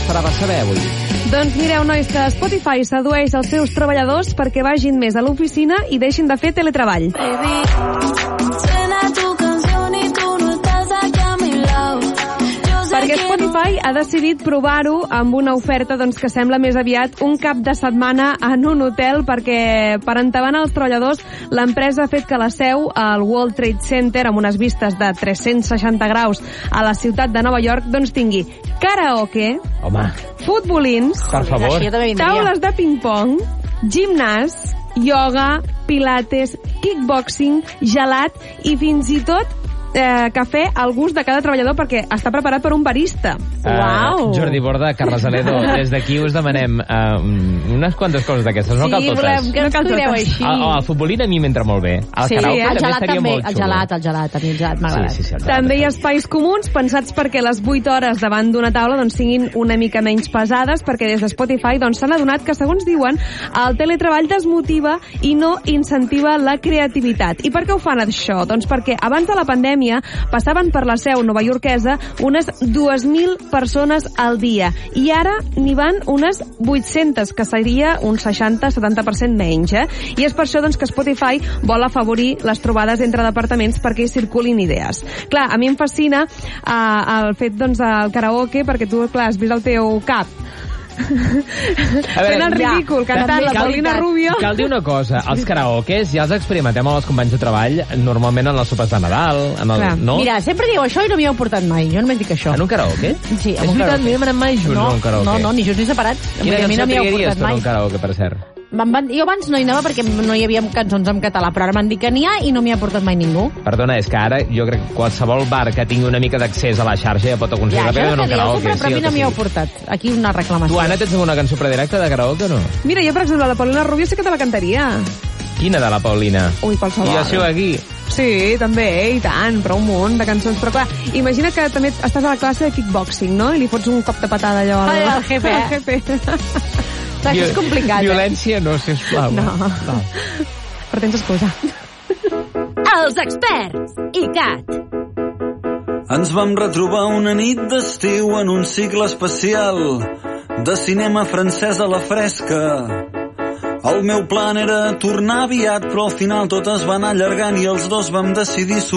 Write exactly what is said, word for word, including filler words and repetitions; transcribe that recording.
farà per saber avui? Doncs mireu, nois, que Spotify sedueix els seus treballadors perquè vagin més a l'oficina i deixin de fer teletreball. Perquè Spotify ha decidit provar-ho amb una oferta doncs, que sembla més aviat un cap de setmana en un hotel, perquè per entabanar els treballadors l'empresa ha fet que la seu al World Trade Center, amb unes vistes de tres-cents seixanta graus a la ciutat de Nova York, doncs tingui karaoke, Home, futbolins, per favor. taules de ping-pong, gimnàs, ioga, pilates, kickboxing, gelat i fins i tot eh, cafè al gust de cada treballador, perquè està preparat per un barista. Uh, Jordi Borda, Carles Aledo, des d'aquí us demanem uh, unes quantes coses d'aquestes, no cal Sí, totes. volem que No ens cal cuideu totes. així. El, el futbolín a mi m'entra molt bé. El Sí, karaoke el també gelat estaria també, molt el xulo. gelat, el gelat, a mi el gelat m'ha agradat. Sí, sí, sí, el gelat També hi ha també. espais comuns pensats perquè les vuit hores davant d'una taula doncs, siguin una mica menys pesades, perquè des de Spotify doncs, s'han adonat que, segons diuen, el teletreball desmotiva i no incentiva la creativitat. I per què ho fan això? Doncs perquè abans de la pandèmia passaven per la seu novaiorquesa unes dues mil persones al dia i ara n'hi van unes vuit-centes, que seria un seixanta a setanta per cent menys. Eh? I és per això doncs, que Spotify vol afavorir les trobades entre departaments perquè hi circulin idees. Clar, a mi em fascina uh, el fet doncs, del karaoke, perquè tu, clar, has vist el teu cap fent el ridícul, ja, cantant la cal- Paulina cal- Rubio. Cal dir una cosa, els karaokes ja els experimentem amb els companys de treball normalment en les sopes de Nadal, en el, Clar. no? Mira, sempre diu això i no m'hi heu portat mai. Jo només dic això. En un karaoke? Sí, en és un veritat, karaoke. no hem anat mai junts no, a un karaoke. No, no, ni junts ni separats. Quina a mi cançó no m'hi heu triaries portat tu en mai. un karaoke, per cert? Me'n van, jo abans no hi anava perquè no hi havia cançons en català, però ara m'han dit que n'hi ha i no m'hi ha portat mai ningú. Perdona, és que ara jo crec que qualsevol bar que tingui una mica d'accés a la xarxa ja pot aconseguir Ja, la això pena és en un que dieu, karaoke. però, però a mi el no que m'hi heu sigui. portat. Aquí una reclamació. Tu, Anna, tens alguna cançó predilecta de karaoke o no? Mira, jo, per exemple, la Paulina Rubio sí que te la cantaria. Quina de la Paulina? Ui, qualsevol. I el seu aquí? Sí, també, i tant, però un munt de cançons. Però clar, imagina que també estàs a la classe de kickboxing, no? I li fots un cop de patada allò al, Ai, al jefe, eh? al jefe. Això és complicat, eh? Violència no, sisplau. No. Però tens excusa. Els experts i Cat. Ens vam retrobar una nit d'estiu en un cicle especial de cinema francès a la fresca. El meu plan era tornar aviat, però al final tot es va anar allargant i els dos vam decidir